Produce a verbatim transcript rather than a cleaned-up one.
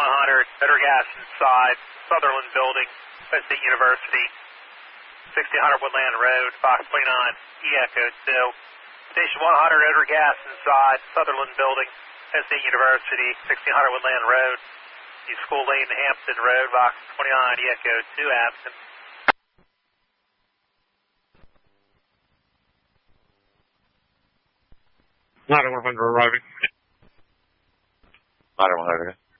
one hundred, Better Gas inside, Sutherland Building, Penn State University, sixteen hundred Woodland Road, Fox twenty-nine, E Echo two. Station one hundred, Better Gas inside, Sutherland Building, Penn State University, sixteen hundred Woodland Road, the School Lane, Hampton Road, Fox twenty-nine, E Echo two, absent. nine one hundred arriving. nine one hundred.